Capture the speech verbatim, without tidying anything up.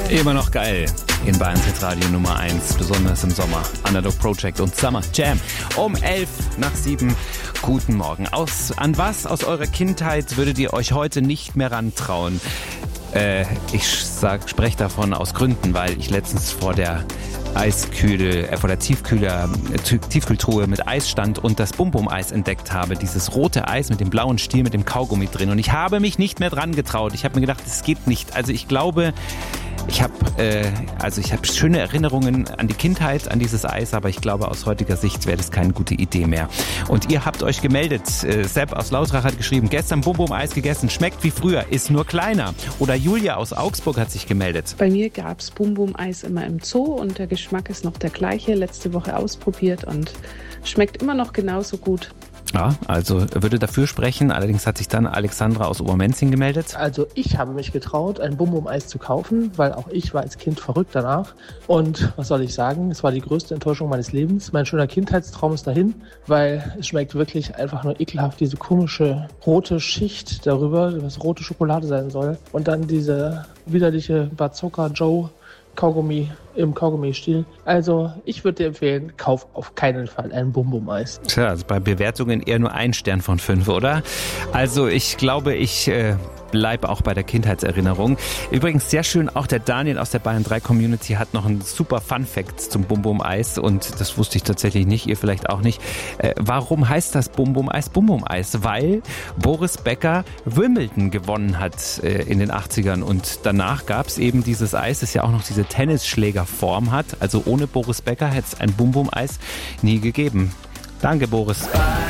Immer noch geil in Bayern Radio Nummer eins, besonders im Sommer. Underdog Project und Summer Jam. Um elf nach sieben. Guten Morgen. Aus, an was aus eurer Kindheit würdet ihr euch heute nicht mehr rantrauen? Äh, ich sag, spreche davon aus Gründen, weil ich letztens vor der Eiskühle, äh, vor der Tiefkühler, äh, Tiefkühltruhe mit Eis stand und das Bum-Bum-Eis entdeckt habe. Dieses rote Eis mit dem blauen Stiel, mit dem Kaugummi drin. Und ich habe mich nicht mehr dran getraut. Ich habe mir gedacht, das geht nicht. Also ich glaube, ich habe äh, also ich habe schöne Erinnerungen an die Kindheit, an dieses Eis, aber ich glaube, aus heutiger Sicht wäre das keine gute Idee mehr. Und ihr habt euch gemeldet. Äh, Sepp aus Lautrach hat geschrieben, gestern Bum-Bum-Eis gegessen, schmeckt wie früher, ist nur kleiner. Oder Julia aus Augsburg hat sich gemeldet. Bei mir gab es Bum-Bum-Eis immer im Zoo und der Geschmack ist noch der gleiche. Letzte Woche ausprobiert und schmeckt immer noch genauso gut. Ja, also würde dafür sprechen. Allerdings hat sich dann Alexandra aus Obermenzing gemeldet. Also ich habe mich getraut, ein Bum-Bum-Eis zu kaufen, weil auch ich war als Kind verrückt danach. Und was soll ich sagen, es war die größte Enttäuschung meines Lebens. Mein schöner Kindheitstraum ist dahin, weil es schmeckt wirklich einfach nur ekelhaft. Diese komische rote Schicht darüber, was rote Schokolade sein soll. Und dann diese widerliche Bazooka Joe Kaugummi im Kaugummi-Stil. Also ich würde dir empfehlen, kauf auf keinen Fall ein Bum-Bum-Eis. Tja, also bei Bewertungen eher nur ein Stern von fünf, oder? Also ich glaube, ich äh, bleib auch bei der Kindheitserinnerung. Übrigens sehr schön, auch der Daniel aus der Bayern drei Community hat noch einen super Fun-Fact zum Bum-Bum-Eis und das wusste ich tatsächlich nicht, ihr vielleicht auch nicht. Äh, warum heißt das Bum-Bum-Eis Bum-Bum-Eis? Weil Boris Becker Wimbledon gewonnen hat äh, in den achtzigern und danach gab es eben dieses Eis, das ja auch noch diese Tennisschlägerform hat. Also ohne Boris Becker hätte es ein Bum-Bum-Eis nie gegeben. Danke, Boris.